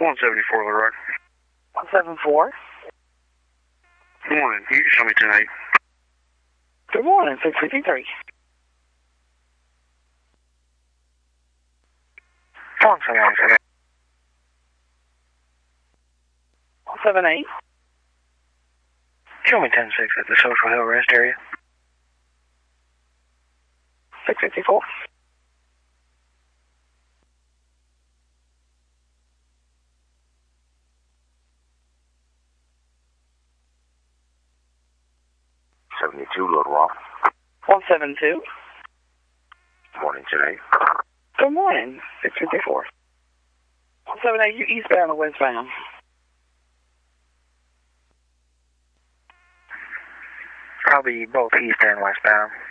174 Little Rock. 174. Good morning. You can show me tonight. Good morning, 653. 178. 178. Show me 10-6 at the Social Hill Rest area. 654. Little Rock. 172. Morning tonight. Good morning, 654. 178, you eastbound or westbound? Probably both east and westbound.